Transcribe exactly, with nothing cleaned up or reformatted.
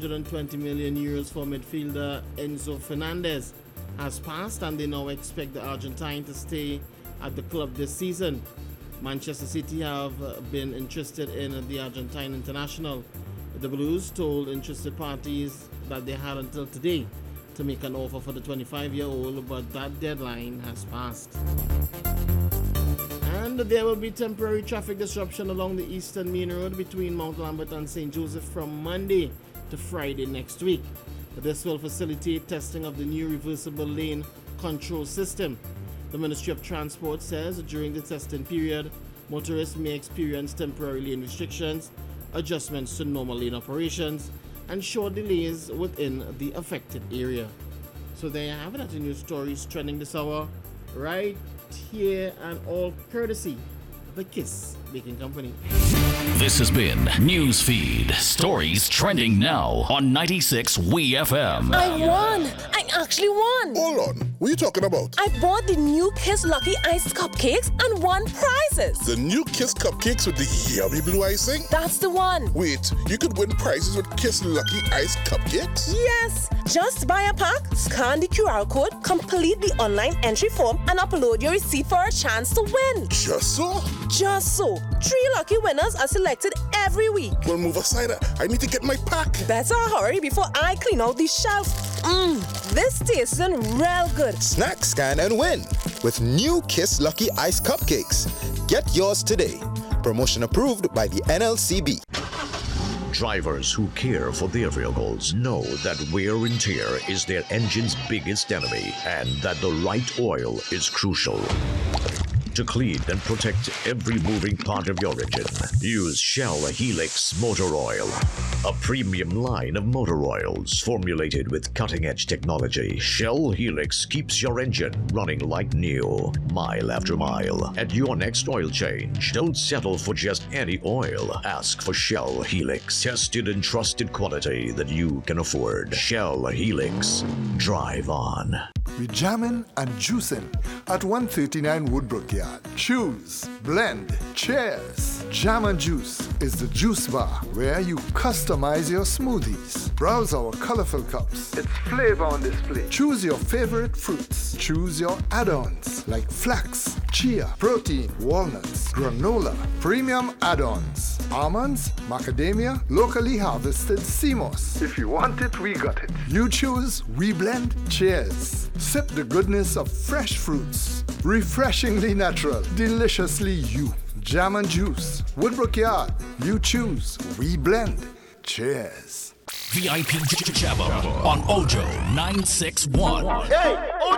hundred twenty million euros for midfielder Enzo Fernandez has passed, and they now expect the Argentine to stay at the club this season. Manchester City have been interested in the Argentine international. The Blues told interested parties that they had until today to make an offer for the twenty-five-year-old, but that deadline has passed. And there will be temporary traffic disruption along the Eastern Main Road between Mount Lambert and Saint Joseph from Monday to Friday next week. This will facilitate testing of the new reversible lane control system. The Ministry of Transport says during the testing period, motorists may experience temporary lane restrictions, adjustments to normal lane operations, and short delays within the affected area. So there you have it. That's the news stories trending this hour, right here, and all courtesy of the KISS Baking Company. This has been Newsfeed. Stories trending now on ninety-six W E F M. I won! I actually won! Hold on. What are you talking about? I bought the new Kiss Lucky Ice cupcakes and won prizes. The new Kiss cupcakes with the yummy blue icing? That's the one. Wait, you could win prizes with Kiss Lucky Ice cupcakes? Yes! Just buy a pack, scan the Q R code, complete the online entry form, and upload your receipt for a chance to win. Just so? Just so. Three lucky winners are selected every week. Well, move aside. I need to get my pack. Better hurry before I clean out the shelf. Mmm, this tastes real good. Snack, scan, and win with new Kiss Lucky Ice Cupcakes. Get yours today. Promotion approved by the N L C B. Drivers who care for their vehicles know that wear and tear is their engine's biggest enemy, and that the right oil is crucial. To clean and protect every moving part of your engine, use Shell Helix Motor Oil, a premium line of motor oils formulated with cutting-edge technology. Shell Helix keeps your engine running like new, mile after mile. At your next oil change, don't settle for just any oil. Ask for Shell Helix, tested and trusted quality that you can afford. Shell Helix. Drive on. We jamming and juicing at one thirty-nine Woodbrook Yard. Choose, blend, cheers. Jam and Juice is the juice bar where you customize your smoothies. Browse our colorful cups. It's flavor on display. Choose your favorite fruits. Choose your add-ons like flax, chia, protein, walnuts, granola, premium add-ons, almonds, macadamia, locally harvested sea moss. If you want it, we got it. You choose, we blend, cheers. Sip the goodness of fresh fruits. Refreshingly natural, deliciously you. Jam and Juice, Woodbrook Yard. You choose, we blend. Cheers. V I P Jabba on Ojo nine six one. Hey!